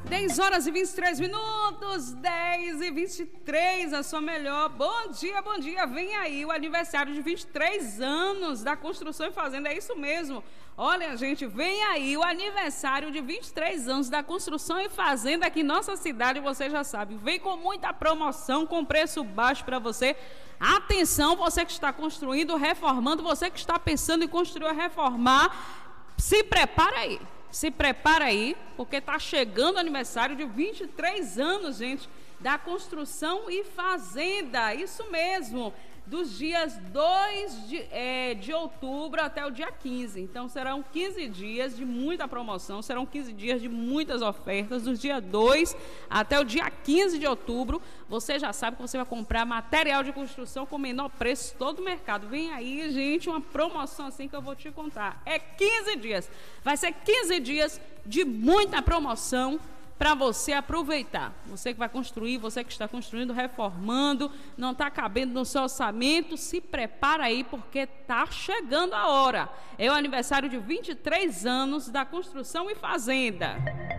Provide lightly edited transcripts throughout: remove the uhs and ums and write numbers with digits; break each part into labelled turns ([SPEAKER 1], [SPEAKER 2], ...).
[SPEAKER 1] 10 horas e 23 minutos, 10 e 23, a sua melhor. Bom dia, vem aí o aniversário de 23 anos da Construção e Fazenda, é isso mesmo. Olha, gente, vem aí o aniversário de 23 anos da Construção e Fazenda aqui em nossa cidade, você já sabe, vem com muita promoção, com preço baixo para você. Atenção, você que está construindo, reformando, você que está pensando em construir ou reformar, se prepara aí. Se prepara aí, porque está chegando o aniversário de 23 anos, gente, da Construção e Fazenda. Isso mesmo, dos dias 2 de outubro até o dia 15. Então, serão 15 dias de muita promoção, serão 15 dias de muitas ofertas. Dos dia 2 até o dia 15 de outubro, você já sabe que você vai comprar material de construção com menor preço todo o mercado. Vem aí, gente, uma promoção assim que eu vou te contar. É 15 dias. Vai ser 15 dias de muita promoção para você aproveitar. Você que vai construir, você que está construindo, reformando, não está cabendo no seu orçamento, se prepara aí porque está chegando a hora. É o aniversário de 23 anos da Construção e Fazenda.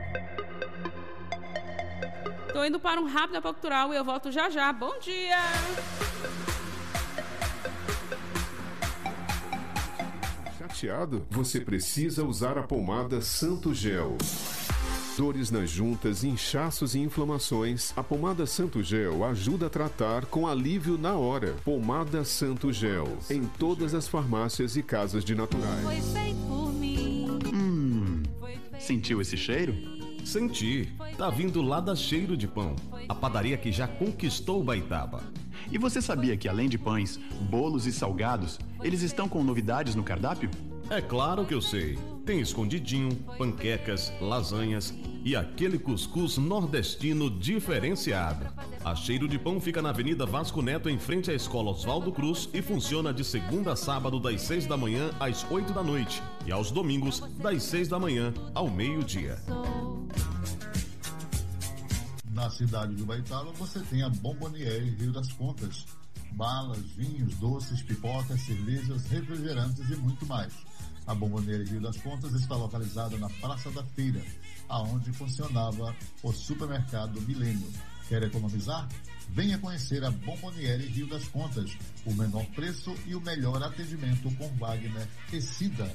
[SPEAKER 1] Estou indo para um rápido apoio cultural e eu volto já já. Bom dia!
[SPEAKER 2] Chateado? Você precisa usar a pomada Santo Gel. Dores nas juntas, inchaços e inflamações, a pomada Santo Gel ajuda a tratar com alívio na hora. Pomada Santo Gel, em todas as farmácias e casas de naturais.
[SPEAKER 3] Foi feito por mim.
[SPEAKER 4] Sentiu esse cheiro?
[SPEAKER 5] Senti. Tá vindo lá da Cheiro de Pão, a padaria que já conquistou Baitaba.
[SPEAKER 4] E você sabia que além de pães, bolos e salgados, eles estão com novidades no cardápio?
[SPEAKER 5] É claro que eu sei. Tem escondidinho, panquecas, lasanhas e aquele cuscuz nordestino diferenciado. A Cheiro de Pão fica na Avenida Vasco Neto, em frente à Escola Oswaldo Cruz, e funciona de segunda a sábado das 6 da manhã às 8 da noite e aos domingos das 6 da manhã ao meio-dia.
[SPEAKER 6] Na cidade de Baitaba você tem a Bomboniere Rio das Contas. Balas, vinhos, doces, pipocas, cervejas, refrigerantes e muito mais. A Bomboniere Rio das Contas está localizada na Praça da Feira, aonde funcionava o supermercado Milênio. Quer economizar? Venha conhecer a Bomboniere Rio das Contas. O menor preço e o melhor atendimento com Wagner e Cida.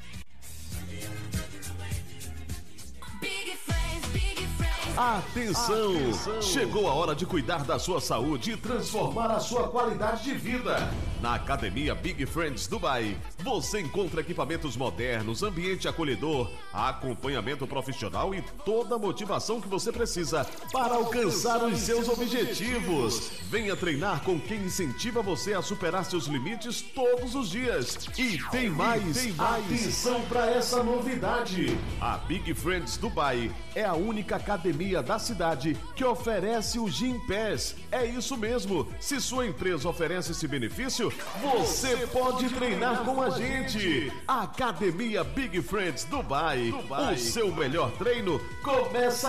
[SPEAKER 5] Atenção! Chegou a hora de cuidar da sua saúde e transformar a sua qualidade de vida. Na Academia Big Friends Dubai, você encontra equipamentos modernos, ambiente acolhedor, acompanhamento profissional e toda a motivação que você precisa para alcançar os seus objetivos. Venha treinar com quem incentiva você a superar seus limites todos os dias. E tem mais. Atenção para essa novidade. A Big Friends Dubai é a única academia da cidade que oferece o Gym Pass. É isso mesmo. Se sua empresa oferece esse benefício, você pode treinar com a gente. Academia Big Friends Dubai. O seu melhor treino começa